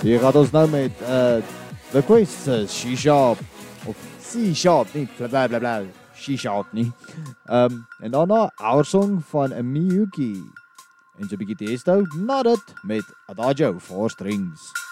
Hier gaat ons nou met The Quest, C-sharp, of C-sharp, nie bla bla bla, C-sharp nie. En daarna Our Song van Miyuki. En so 'n bietjie testo, Not It met Adagio 4 strings.